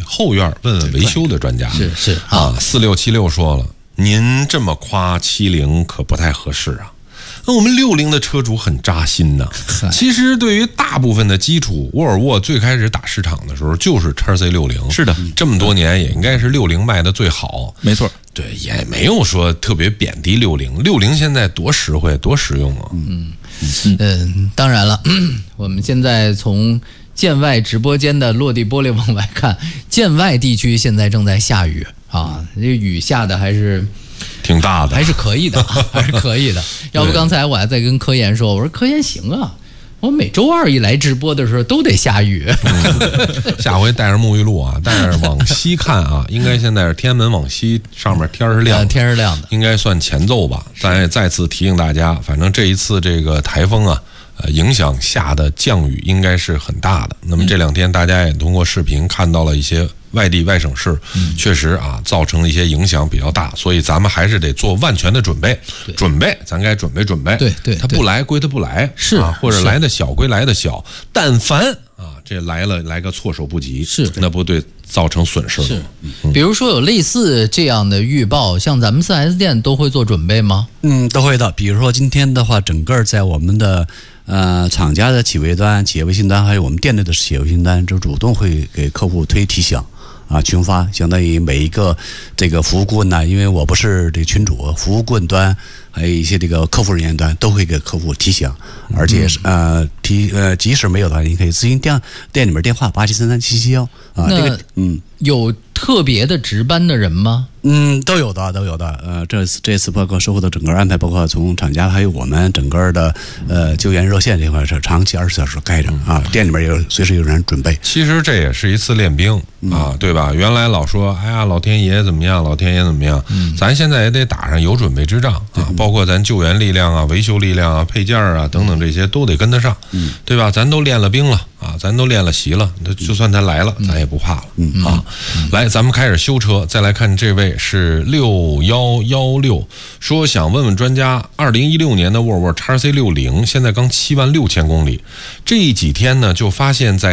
后院问问维修的专家。 是啊，4676说了，您这么夸70可不太合适啊。那我们60的车主很扎心呐。其实对于大部分的基础，沃尔沃最开始打市场的时候就是 XC60。 是的， 这么多年也应该是60卖的最好。 没错。 对，也没有说特别贬低60现在多实惠多实用啊。 当然了，我们现在从建外直播间的落地玻璃往外看，建外地区现在正在下雨啊，这雨下的还是挺大的， 还是可以的，还是可以的。要不刚才我还在跟科研说，我说科研行啊，我每周2一来直播的时候都得下雨。 下回带着沐浴露啊，但是往西看啊，应该现在是天安门往西，上面天是亮的， 天是亮的， 应该算前奏吧。咱也再次提醒大家，反正这一次这个台风啊，影响下的降雨应该是很大的。那么这2天大家也通过视频看到了一些外地外省市，确实啊造成了一些影响比较大，所以咱们还是得做万全的准备。咱该准备。 对， 他不来归他不来， 是啊，或者来的小归来的小，但凡啊这来个措手不及， 是那不对造成损失了。 是，比如说有类似这样的预报，像咱们4S店都会做准备吗？ 都会的。比如说今天的话，整个在我们的厂家的企业端、企业微信端，还有我们店内的企业微信端，就主动会给客户推提醒。群发相当于每一个这个服务顾问呢，因为我不是这个群主，服务顾问端还有一些这个客服人员端都会给客户提醒，而且即使没有的话，你可以咨询店里面电话87337771啊。这个有特别的值班的人吗？ 都有的。这次包括售后的整个安排，包括从厂家还有我们整个的救援热线这块是长期20小时开着啊，店里面也随时有人准备。 其实这也是一次练兵啊，对吧？原来老说哎呀老天爷怎么样，咱现在也得打上有准备之仗啊，包括咱救援力量啊、维修力量啊、配件啊等等这些都得跟得上，对吧？咱都练了兵了啊，咱都练了习了，就算他来了，咱也不怕了啊。来，咱们开始修车，再来看这位是6116，说想问问专家，2016年的沃尔沃 XC60现在刚76000公里，这几天呢就发现在